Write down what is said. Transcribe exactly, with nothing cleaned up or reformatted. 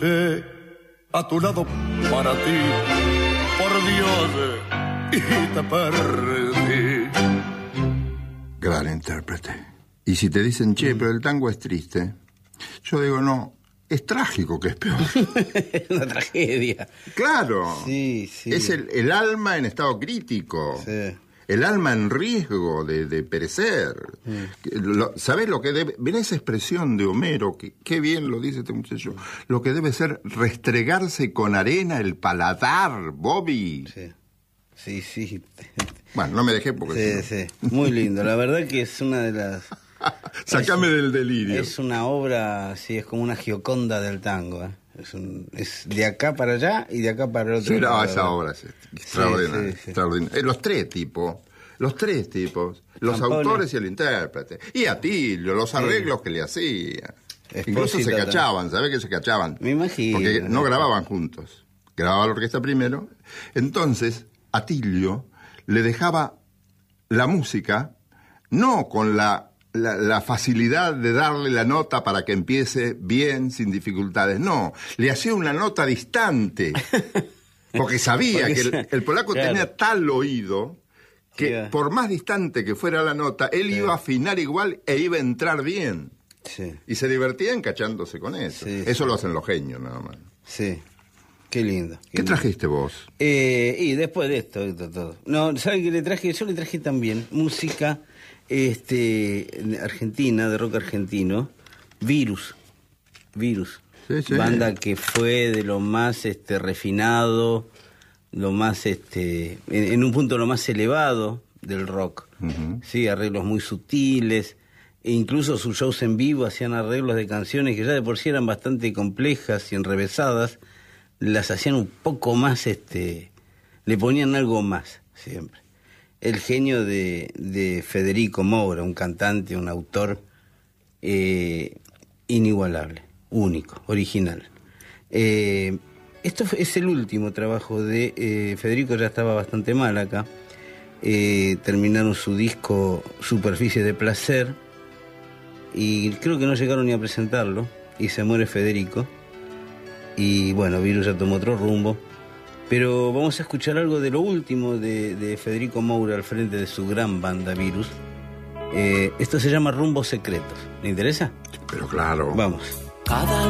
Eh, a tu lado para ti, por Dios, y te perdí. Gran intérprete. Y si te dicen, che, pero el tango es triste, yo digo, no, es trágico, que es peor. Es una tragedia. Claro. Sí, sí. Es el, el alma en estado crítico. Sí. El alma en riesgo de, de perecer. Mm. Lo, ¿Sabés lo que debe? Ven esa expresión de Homero, que qué bien lo dice este muchacho. Lo que debe ser restregarse con arena el paladar, Bobby. Sí, sí, sí. Bueno, no me dejé porque... Sí, sí. Muy lindo. La verdad que es una de las... Sacame es, del delirio. Es una obra, sí, es como una Gioconda del tango, ¿eh? Es, un, es de acá para allá y de acá para el otro. Sí, no, lado, esa obra es extraordinaria. Sí, sí, sí. extraordinaria. Eh, los tres tipos, los tres tipos, los Campone. autores y el intérprete. Y Atilio, los arreglos sí. que le hacía. Espósito Incluso se cachaban, ¿sabés que se cachaban? Me imagino. Porque no grababan juntos. Grababa la orquesta primero. Entonces, Atilio le dejaba la música, no con la... La, la facilidad de darle la nota para que empiece bien, sin dificultades. No, le hacía una nota distante, porque sabía porque que el, el polaco claro. tenía tal oído que sí. por más distante que fuera la nota, él sí. iba a afinar igual e iba a entrar bien. Sí. Y se divertía encachándose con eso. Sí, eso sí. lo hacen los genios, nada más. Sí. Qué lindo. Qué, ¿Qué lindo. trajiste vos? Eh, y después de esto, esto todo. No, ¿sabes qué le traje? Yo le traje también música... Este, Argentina, de rock argentino, Virus, Virus, sí, sí. banda que fue de lo más este, refinado, lo más, este, en, en un punto lo más elevado del rock, uh-huh. sí, arreglos muy sutiles, e incluso sus shows en vivo hacían arreglos de canciones que ya de por sí eran bastante complejas y enrevesadas, las hacían un poco más, este, le ponían algo más, siempre. El genio de, de Federico Moura, un cantante, un autor eh, inigualable, único, original. Eh, esto es el último trabajo de eh, Federico, ya estaba bastante mal acá. Eh, terminaron su disco Superficie de Placer y creo que no llegaron ni a presentarlo y se muere Federico. Y bueno, Virus ya tomó otro rumbo. Pero vamos a escuchar algo de lo último de, de Federico Moura al frente de su gran banda Virus. Eh, esto se llama Rumbos Secretos. ¿Le interesa? Pero claro. Vamos. Cada